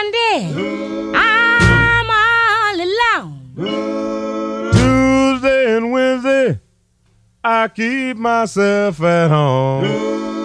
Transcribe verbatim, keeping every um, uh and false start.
Monday, I'm all alone. Tuesday and Wednesday, I keep myself at home.